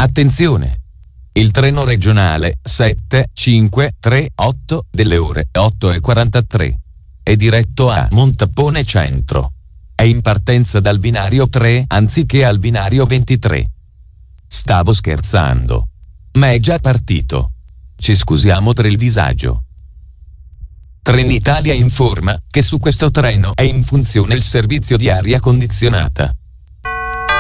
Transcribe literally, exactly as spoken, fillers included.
Attenzione! Il treno regionale sette cinque tre otto delle ore otto e quarantatré è diretto a Montapone Centro. È in partenza dal binario tre anziché al binario ventitré. Stavo scherzando. Ma è già partito. Ci scusiamo per il disagio. Trenitalia informa che su questo treno è in funzione il servizio di aria condizionata.